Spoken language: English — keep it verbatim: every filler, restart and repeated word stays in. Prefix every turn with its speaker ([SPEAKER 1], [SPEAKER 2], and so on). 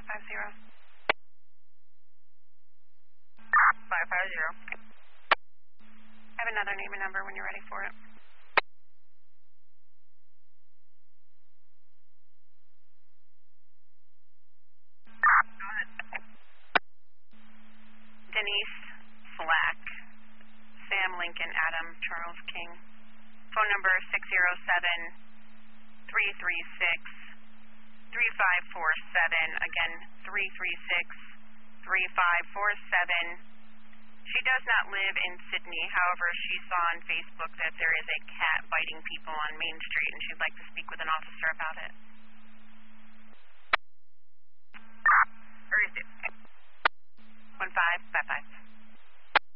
[SPEAKER 1] five five zero.
[SPEAKER 2] five five zero.
[SPEAKER 1] I have another name and number when you're ready for it.
[SPEAKER 2] Go ahead.
[SPEAKER 1] Denise Slack. Sam Lincoln, Adam, Charles King. Phone number six zero seven, three three six, three five four seven. Again, three three six, three five four seven. She does not live in Sydney. However, she saw on Facebook that there is a cat biting people on Main Street, and she'd like to speak with an officer about it.
[SPEAKER 2] Where is it?
[SPEAKER 1] One five five five.